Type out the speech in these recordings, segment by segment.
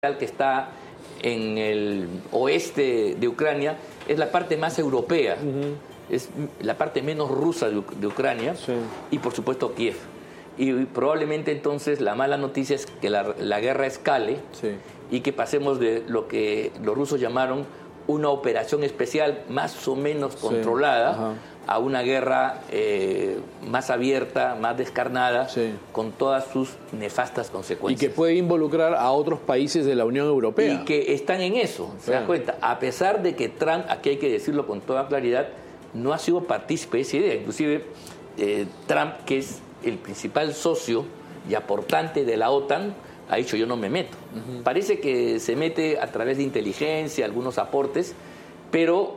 que está en el oeste de Ucrania es la parte más europea, es la parte menos rusa de Ucrania, y por supuesto Kiev. Y probablemente entonces la mala noticia es que la guerra escale y que pasemos de lo que los rusos llamaron una operación especial más o menos controlada a una guerra más abierta, más descarnada, con todas sus nefastas consecuencias. Y que puede involucrar a otros países de la Unión Europea. Y que están en eso, ¿se das cuenta? A pesar de que Trump, aquí hay que decirlo con toda claridad, no ha sido partícipe de esa idea. Inclusive Trump, que es el principal socio y aportante de la OTAN, ha dicho yo no me meto. Parece que se mete a través de inteligencia, algunos aportes, pero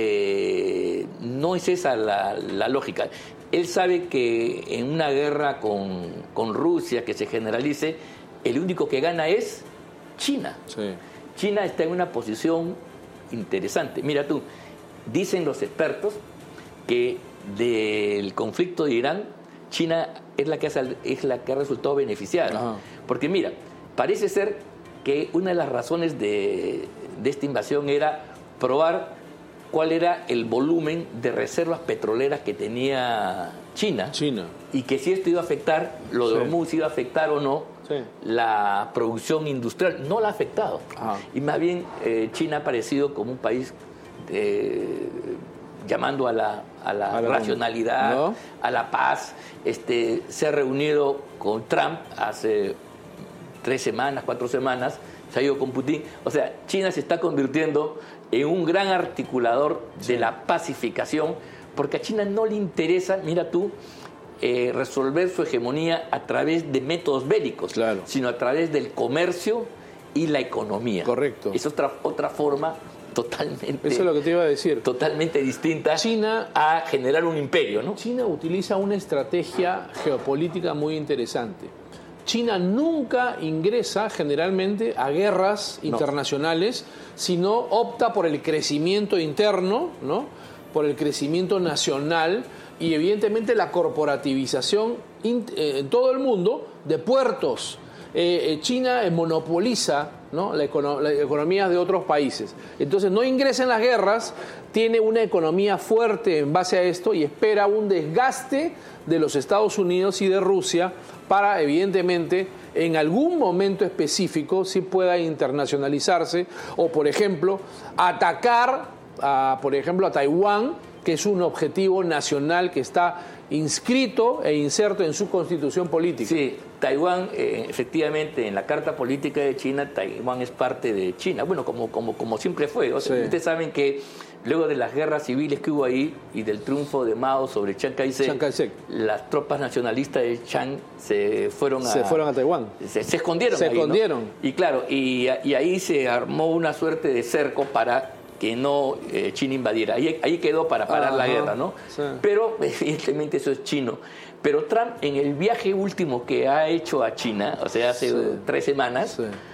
no es esa la lógica. Él sabe que en una guerra con Rusia que se generalice, el único que gana es China. China está en una posición interesante. Mira tú, dicen los expertos que del conflicto de Irán, China es la que ha resultado beneficiada. Porque mira, parece ser que una de las razones de esta invasión era probar cuál era el volumen de reservas petroleras que tenía China. Y que si esto iba a afectar, lo de Hormuz iba a afectar o no la producción industrial. No la ha afectado. Y más bien China ha aparecido como un país llamando a la racionalidad, a la paz. Se ha reunido con Trump hace 3 semanas, 4 semanas, se ha ido con Putin. O sea, China se está convirtiendo en un gran articulador de la pacificación, porque a China no le interesa, mira tú, resolver su hegemonía a través de métodos bélicos, sino a través del comercio y la economía. Correcto. Es otra forma totalmente... Eso es lo que te iba a decir. Totalmente distinta a generar un imperio, ¿no? China utiliza una estrategia geopolítica muy interesante. China nunca ingresa generalmente a guerras internacionales, sino opta por el crecimiento interno, ¿no? Por el crecimiento nacional y evidentemente la corporativización en todo el mundo de puertos. China monopoliza, ¿no? la economía de otros países. Entonces no ingresa en las guerras, tiene una economía fuerte en base a esto y espera un desgaste de los Estados Unidos y de Rusia para, evidentemente, en algún momento específico sí pueda internacionalizarse o, por ejemplo, atacar a Taiwán, que es un objetivo nacional que está inscrito e inserto en su constitución política. Sí, Taiwán, efectivamente, en la carta política de China, Taiwán es parte de China. Bueno, como siempre fue. O sea, ustedes saben que luego de las guerras civiles que hubo ahí y del triunfo de Mao sobre Chiang Kai-shek, las tropas nacionalistas de Chiang se fueron a Taiwán. Se escondieron. ¿No? Y claro, y ahí se armó una suerte de cerco para que no China invadiera. Ahí quedó para parar la guerra, ¿no? Pero evidentemente eso es chino. Pero Trump, en el viaje último que ha hecho a China, o sea, hace 3 semanas,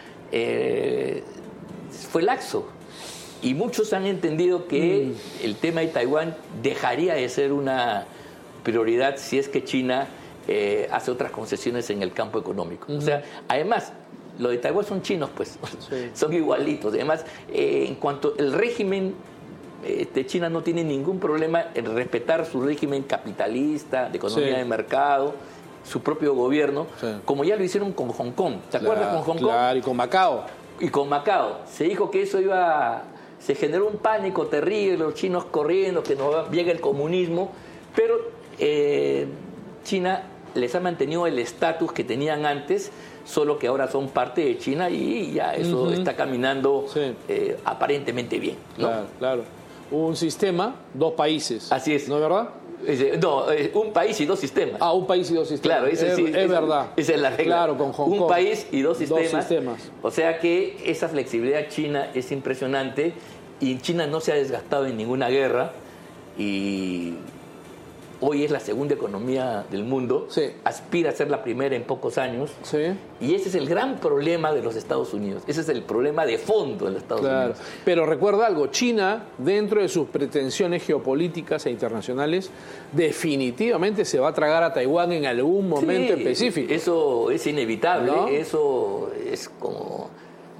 fue laxo. Y muchos han entendido que el tema de Taiwán dejaría de ser una prioridad si es que China hace otras concesiones en el campo económico. O sea, además, lo de Taiwán son chinos, pues, son igualitos. Además, en cuanto el régimen de China no tiene ningún problema en respetar su régimen capitalista, de economía de mercado, su propio gobierno, como ya lo hicieron con Hong Kong. ¿Te acuerdas con Hong Kong? Claro, y con Macao. Y con Macao. Se dijo que eso se generó un pánico terrible, los chinos corriendo, que no llega el comunismo, pero China les ha mantenido el estatus que tenían antes, solo que ahora son parte de China y ya eso está caminando aparentemente bien, ¿no? Claro. Un sistema, 2 países. Así es. ¿No es verdad? No, un país y 2 sistemas. Un país y 2 sistemas. Claro, es verdad. Esa es la regla. Claro, con Hong Kong. Un país y 2 sistemas. 2 sistemas. O sea que esa flexibilidad china es impresionante y China no se ha desgastado en ninguna guerra y hoy es la segunda economía del mundo, aspira a ser la primera en pocos años, y ese es el gran problema de los Estados Unidos, ese es el problema de fondo de los Estados Unidos. Pero recuerda algo, China, dentro de sus pretensiones geopolíticas e internacionales, definitivamente se va a tragar a Taiwán en algún momento específico. Eso es inevitable, ¿no? Eso es como